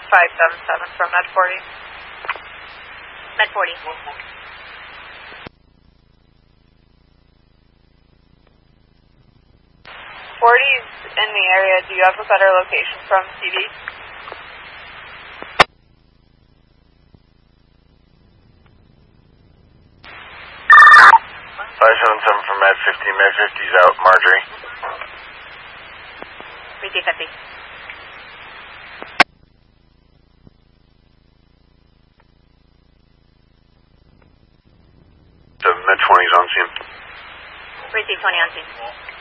577 from Med 40. Med 40. 40's in the area. Do you have a better location from CD? 577 from Med 50. Med 50's out. Marjorie. Receive 50. The Med 20's on scene. Receive 20 on scene.